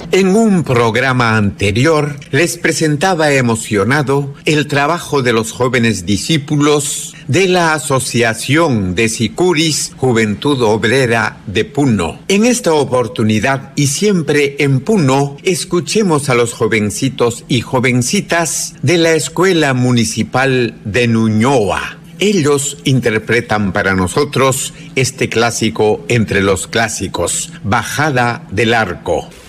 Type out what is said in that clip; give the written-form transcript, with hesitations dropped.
En un programa anterior les presentaba emocionado el trabajo de los jóvenes discípulos de la Asociación de Sicuris Juventud Obrera de Puno. En esta oportunidad y siempre en Puno, escuchemos a los jovencitos y jovencitas de la Escuela Municipal de Ñuñoa. Ellos interpretan para nosotros este clásico entre los clásicos, Bajada del Arco.